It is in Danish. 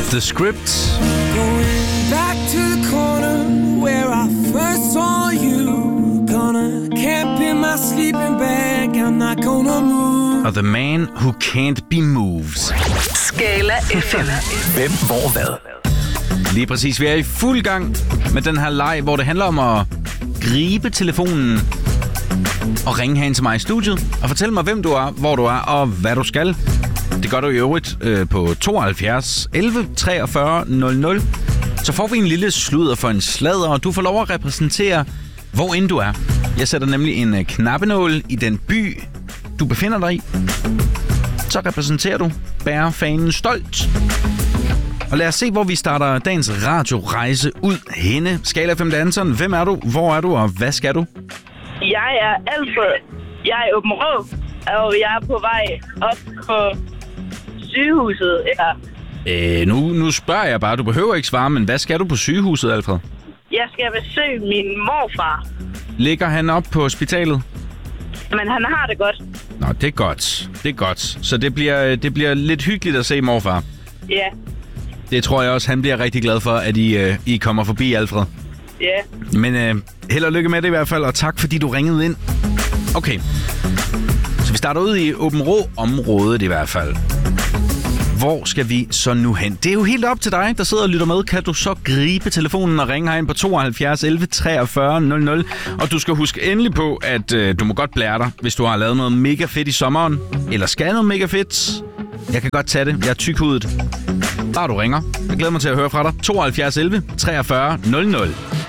The Script. Going back to the corner where I first saw you. Gonna camp in my sleeping bag. I'm not gonna move. Og The Man Who Can't Be Moved. Skala FM. Hvem, hvor, hvad? Lige præcis. Vi er i fuld gang med den her leg, hvor det handler om at gribe telefonen og ringe herind til mig i studiet og fortælle mig, hvem du er, hvor du er og hvad du skal. Det gør du i øvrigt på 72 11 43 00. Så får vi en lille sludder for en sladder, og du får lov at repræsentere, hvor end du er. Jeg sætter nemlig en knappenål i den by, du befinder dig i. Så repræsenterer du, bærer fanen stolt. Og lad os se, hvor vi starter dagens radiorejse ud henne. Skala FM Danseren, hvem er du, hvor er du, og hvad skal du? Jeg er Alfred. Jeg er i Aabenraa, og jeg er på vej op på sygehuset. Nu spørger jeg bare, du behøver ikke svare, men hvad skal du på sygehuset, Alfred? Jeg skal besøge min morfar. Ligger han op på hospitalet? Men han har det godt. Nå, det er godt. Det er godt. Så det bliver lidt hyggeligt at se morfar. Ja. Det tror jeg også, han bliver rigtig glad for, at I kommer forbi, Alfred. Ja. Men held og lykke med det i hvert fald, og tak fordi du ringede ind. Okay. Så vi starter ud i Aabenraa-området i hvert fald. Hvor skal vi så nu hen? Det er jo helt op til dig, der sidder og lytter med. Kan du så gribe telefonen og ringe herind på 72 11 43 00? Og du skal huske endelig på, at du må godt blære dig, hvis du har lavet noget mega fedt i sommeren. Eller skal noget mega fedt. Jeg kan godt tage det. Jeg er tykhudet. Bare du ringer. Jeg glæder mig til at høre fra dig. 72 11 43 00.